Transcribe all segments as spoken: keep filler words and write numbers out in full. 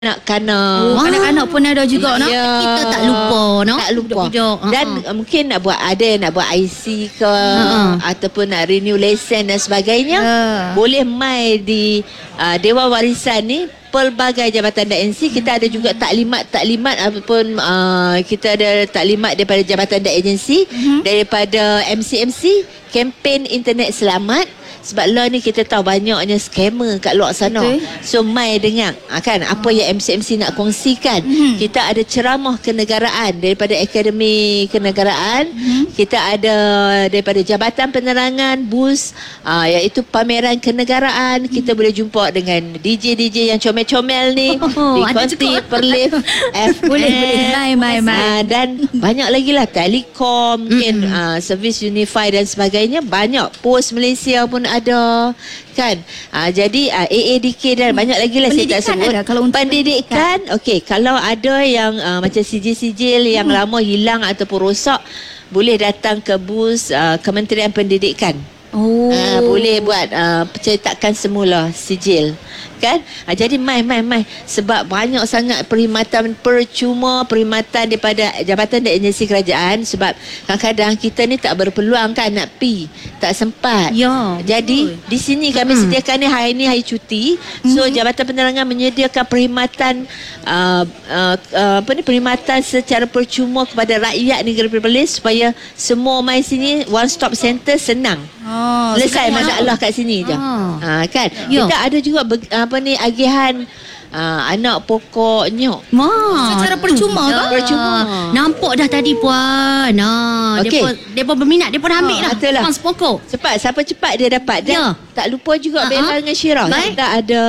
Kanak-kanak. Oh, kanak-kanak pun ada juga nak. Ya. Kita tak lupa no. Tak lupa. Duduk-duduk. Dan uh-huh. uh, mungkin nak buat ada yang nak buat I C ke Uh-huh. ataupun nak renew lesen dan sebagainya. Yeah. Boleh mai di uh, Dewan Warisan ni, pelbagai jabatan dan agensi. Kita ada juga taklimat-taklimat ataupun uh, kita ada taklimat daripada jabatan dan agensi, uh-huh. daripada M C M C, kempen internet selamat. Sebab lah ni kita tahu banyaknya scammer kat luar sana. Okay. So mai dengar ha, kan apa yang M C M C nak kongsikan. Mm-hmm. Kita ada ceramah kenegaraan daripada Akademi Kenegaraan. Mm-hmm. Kita ada daripada Jabatan Penerangan bus ha, iaitu pameran kenegaraan. Mm-hmm. Kita boleh jumpa dengan D J D J yang comel-comel ni. Oh, di Konti Perlif F M. Boleh boleh mai mai mai. Ha, dan banyak lagi lah Telekom, mungkin mm-hmm. uh, servis Unify dan sebagainya. Banyak Pos Malaysia pun ada kan. Ha, jadi uh, A A D K dan banyak lagi lah saya tak sebut. Ada, kalau untuk pendidikan, okey, kalau ada yang uh, macam sijil-sijil yang hmm. lama hilang ataupun rosak, boleh datang ke bus uh, Kementerian Pendidikan. Oh. Uh, boleh buat uh, pencetakan semula sijil kan. Ha, jadi mai mai mai sebab banyak sangat perkhidmatan percuma, perkhidmatan daripada jabatan dan agensi kerajaan. Sebab kadang-kadang kita ni tak berpeluang kan nak pi, tak sempat. Ya. Jadi betul. Di sini kami hmm. sediakan ni hari ni hari cuti. So hmm. Jabatan Penerangan menyediakan perkhidmatan uh, uh, uh, apa ni perkhidmatan secara percuma kepada rakyat negeri Perlis supaya semua mai sini one stop center senang. Oh, selesai masalah kat sini je. Oh. Ha, kan. Yo. Kita ada juga ber, apa ni agihan uh, anak pokok nyok. Ma, secara percuma ke? Percuma. Nampak dah tadi puan. Nah, okay. depa depa berminat, depa dah ambil ha, dah. Mas pokok. Cepat, siapa cepat dia dapat. Dan ya. Tak lupa juga uh-huh. Bella dengan Syirah. Kita ada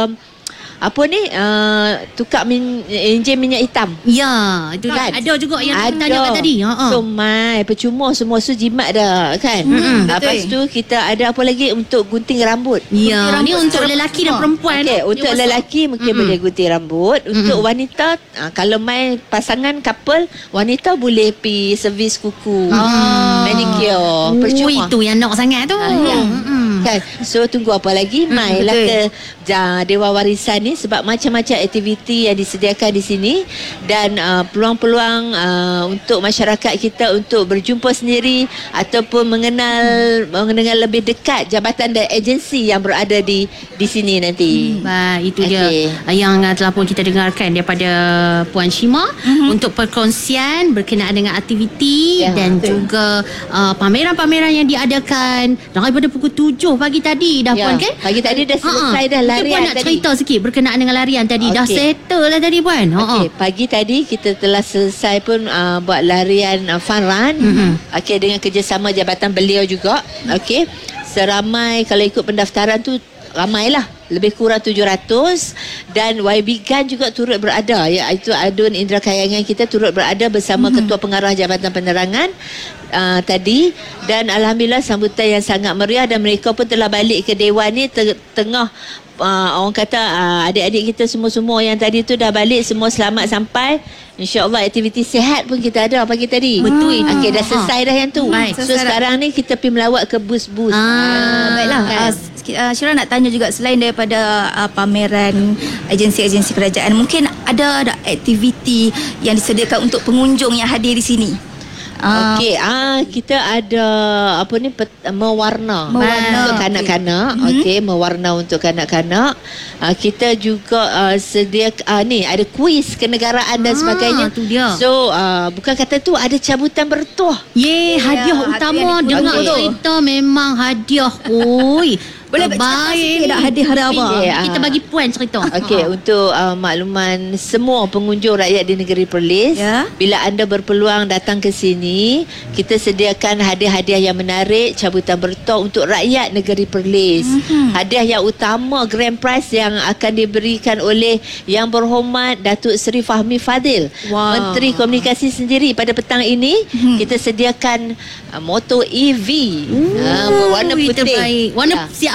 apa ni uh, tukar min, enjin minyak hitam. Ya, itu kan. Ada juga yang kita tanyakan tadi. Ha. So mai percuma semua su jimat dah kan. Hmm, lepas tu kita ada apa lagi untuk gunting rambut. Ya, ni untuk lelaki dan perempuan. Okey, untuk lelaki mungkin mm-hmm. boleh gunting rambut. Untuk mm-hmm. wanita uh, kalau mai pasangan couple, wanita boleh pi servis kuku. Ah. Manicure, percuma. Oh, itu yang nak sangat tu. Ah, ya. mm-hmm. Kan. So tunggu apa lagi? Mm, Mailah ke ja, Dewan Warisan ni sebab macam-macam aktiviti yang disediakan di sini dan uh, peluang-peluang uh, untuk masyarakat kita untuk berjumpa sendiri ataupun mengenal hmm. mengenal lebih dekat jabatan dan agensi yang berada di di sini nanti. Hmm. Baik, itu okay. dia yang telah pun kita dengarkan daripada Puan Shima hmm. untuk perkongsian berkenaan dengan aktiviti ya, dan betul. juga uh, pameran-pameran yang diadakan daripada pukul tujuh pagi tadi dah ya, Puan kan? Pagi tadi dah selesai Ha-ha. dah larian Puan nak tadi. cerita sikit berkenaan dengan larian tadi. Okay. Dah settle lah tadi Puan. Okey, pagi tadi kita telah selesai pun uh, buat larian uh, fun run. Mm-hmm. Okey, dengan kerjasama jabatan beliau juga. Okey. Seramai kalau ikut pendaftaran tu ramailah, lebih kurang tujuh ratus dan Y B Gan juga turut berada, iaitu Adun Indra Kayangan kita turut berada bersama mm-hmm. Ketua Pengarah Jabatan Penerangan uh, tadi dan alhamdulillah sambutan yang sangat meriah dan mereka pun telah balik ke Dewan ni te- tengah Uh, orang kata uh, adik-adik kita semua-semua yang tadi tu dah balik semua selamat sampai. InsyaAllah aktiviti sihat pun kita ada pagi tadi. Betul. Okey, dah selesai dah yang tu. Baik. So sekarang ni kita pergi melawat ke bus-bus. Ah, uh, baiklah. Kan? Uh, Syirah nak tanya juga selain daripada uh, pameran agensi-agensi kerajaan, mungkin ada ada aktiviti yang disediakan untuk pengunjung yang hadir di sini? Uh, Okey, ah kita ada apa ni pet, mewarna, mewarna untuk kanak-kanak. Okey, okay, mewarna untuk kanak-kanak. Uh, kita juga uh, sedia uh, ni ada kuis kenegaraan dan ah, sebagainya. Tu dia. So uh, bukan kata tu ada cabutan bertuah. Ye, hadiah ya, utama dengar okay. cerita memang hadiah. Oi. Boleh baik tak hadiah ada apa? Okay, kita bagi Puan cerita. Okey, untuk uh, makluman semua pengunjung rakyat di negeri Perlis, ya. Bila anda berpeluang datang ke sini, kita sediakan hadiah-hadiah yang menarik, cabutan bertuah untuk rakyat negeri Perlis. Mm-hmm. Hadiah yang utama grand prize yang akan diberikan oleh Yang Berhormat Datuk Seri Fahmi Fadil, wow. Menteri Komunikasi sendiri pada petang ini. Mm-hmm. Kita sediakan uh, motor E V uh, warna putih. Baik. Warna ya. siap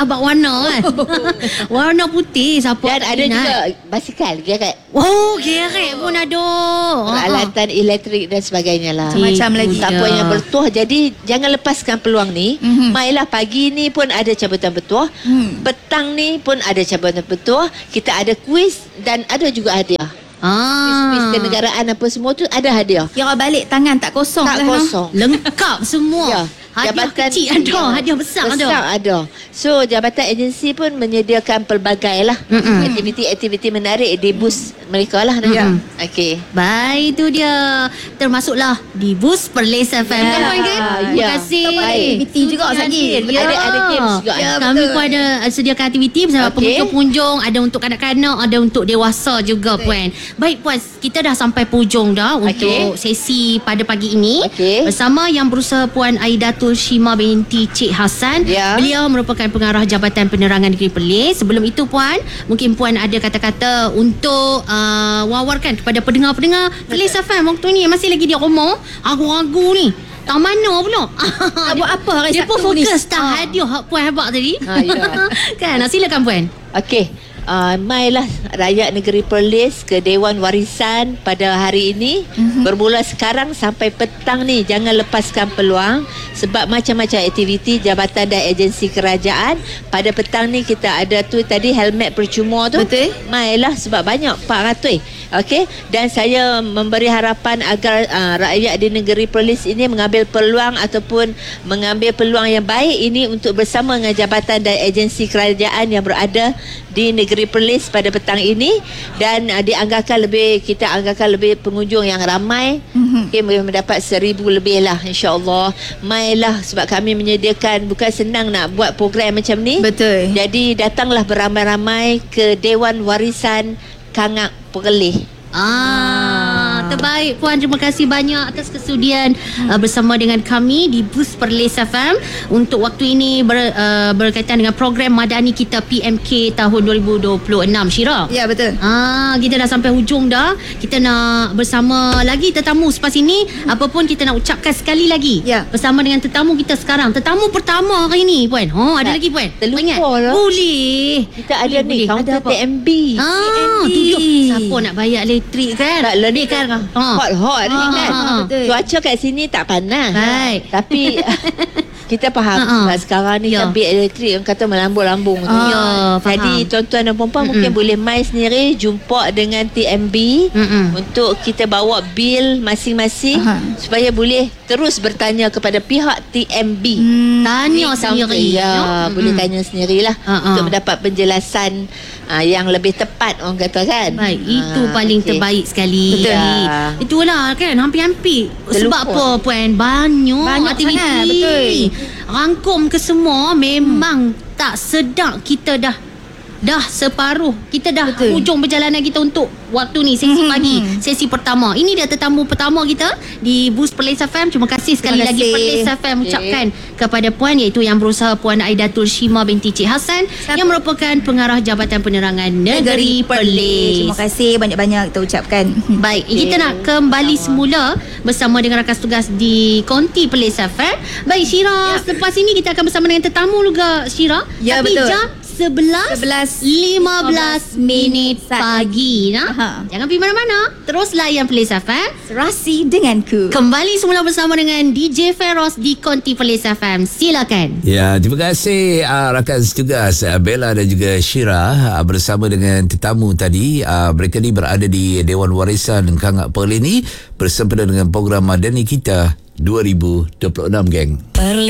abang warna kan. Warna putih siapa Dan tak ada minat. juga basikal, kerek. Oh, kerek pun ada. Peralatan elektrik dan sebagainya lah. Macam-macam Itu lagi. Tak dia. apa yang bertuah. Jadi jangan lepaskan peluang ni. Mhm. Mailah pagi ni pun ada cabutan bertuah. Hmm. Petang ni pun ada cabutan bertuah. Kita ada kuis dan ada juga hadiah. Ah. Kuis kenegaraan apa semua tu ada hadiah. Kira balik tangan tak kosong Tak lah. kosong. Lengkap semua. Ya. Hadiah kecil ada, ya, hadiah besar, besar ada. ada. So jabatan agensi pun menyediakan pelbagai lah Mm-mm. aktiviti-aktiviti menarik di bus mereka lah. Ya. Okey. Baik, itu dia. Termasuklah di bus Perlis F M. Ya. Kan, Puan, kan? Terima Ya. kasih. Ada aktiviti juga lagi. Ya. Ada ada games juga. Ya, Kami betul. pun ada sediakan aktiviti bersama Okey. pengunjung-pengunjung. Ada untuk kanak-kanak, ada untuk dewasa juga, Puan. Baik, Puan, kita dah sampai pujung dah Okey. untuk sesi pada pagi ini. Okey. Bersama yang berusaha Puan Aidatul Shima binti Cik Hassan. Ya. Beliau merupakan pengarah Jabatan Penerangan Negeri Perlis. Sebelum itu, Puan, mungkin Puan ada kata-kata untuk uh, wawarkan kepada pendengar-pendengar Perlis F M waktu ni. Masih lagi di rumah, ragu-ragu ni. Tak mana pula. Tak buat apa hari Dia pun Sabtu ni? fokus tak Ah. hadiah hak Puan hebat tadi. Ah, ya. Kan, silakan Puan. Okey. Uh, mailah rakyat negeri Perlis ke Dewan Warisan pada hari ini. Mm-hmm. Bermula sekarang sampai petang ni. Jangan lepaskan peluang. Sebab macam-macam aktiviti jabatan dan agensi kerajaan. Pada petang ni kita ada tu tadi helmet percuma tu. Betul. Mailah sebab banyak empat ratus. Okey. Dan saya memberi harapan agar uh, rakyat di negeri Perlis ini mengambil peluang ataupun mengambil peluang yang baik ini untuk bersama dengan jabatan dan agensi kerajaan yang berada di negeri Perlis pada petang ini. Dan uh, dianggarkan lebih, kita anggarkan lebih pengunjung yang ramai. Mm-hmm. Okay, boleh mendapat seribu lebih lah, insyaAllah. Mailah sebab kami menyediakan, bukan senang nak buat program macam ni. Betul. Jadi datanglah beramai-ramai ke Dewan Warisan Kangak Perlis. Ah, terbaik Puan, terima kasih banyak atas kesudian uh, bersama dengan kami di Bus Perlis F M untuk waktu ini ber, uh, berkaitan dengan program madani kita P M K tahun dua ribu dua puluh enam, Syira. Ya, betul. Ah, kita dah sampai hujung dah. Kita nak bersama lagi tetamu selepas ini. Apa pun kita nak ucapkan sekali lagi Ya. bersama dengan tetamu kita sekarang. Tetamu pertama hari ni, Puan. Oh, ada Tak, lagi, Puan? terlupa Ingat? lah. Boleh. Kita ada Boleh, ni boleh. kaunter Ada apa? T M B. Ah, tu dia. Siapa nak bayar elektrik kan? Tak, lah ni kan? kan Ha. hot-hot ni Ah, kan. ah, ah. Betul. Cuaca kat sini tak panas. Baik. Tapi kita faham Ah, ah. sebab sekarang ni Ya. kan bil elektrik orang kata melambung-lambung tu. Ah, ya, faham. Jadi tuan-tuan dan puan-puan Mm-mm. mungkin boleh mai sendiri jumpa dengan T M B Mm-mm. untuk kita bawa bil masing-masing Aha. supaya boleh terus bertanya kepada pihak T M B. Hmm. Tanya Di sendiri. kaunter. Ya, no? boleh Mm-mm. tanya sendirilah Ah, ah. untuk mendapat penjelasan uh, yang lebih tepat orang kata kan. Baik, itu Ah, paling okey. terbaik sekali. Betul. Jadi, itulah kan hampir-hampir. Sebab apa, Terlupa. Puan? Banyak, Banyak aktiviti. sangat, betul. Rangkum ke semua memang hmm. tak sedap kita dah dah separuh. Kita dah Betul. hujung perjalanan kita untuk waktu ni sesi Hmm, pagi, hmm. sesi pertama. Ini dia tetamu pertama kita di Bus Perlis F M. Terima kasih sekali Terima lagi kasih. Perlis F M Okey. ucapkan kepada Puan, iaitu yang berusaha Puan Aidatul Shima binti Cik Hassan Siapa? yang merupakan pengarah Jabatan Penerangan Negeri Perlis. Terima kasih banyak-banyak kita ucapkan. Baik, okay. Kita nak kembali semula bersama dengan rakan tugas di Konti Perlis F M. Baik, Syira, ya. Selepas ini kita akan bersama dengan tetamu juga, Syira. Ya, Tapi betul. jam sebelas lima belas minit pagi. Nah, Aha. jangan pergi mana-mana. Terus layan Perlis F M. Serasi denganku. Kembali semula bersama dengan D J Feros di Konti Perlis F M. Silakan. Ya, terima kasih uh, rakan tugas uh, Bella dan juga Syira uh, bersama dengan tetamu tadi. Uh, mereka ni berada di Dewan Warisan Kangak Perlis ni bersempena dengan program madani kita dua ribu dua puluh enam, geng.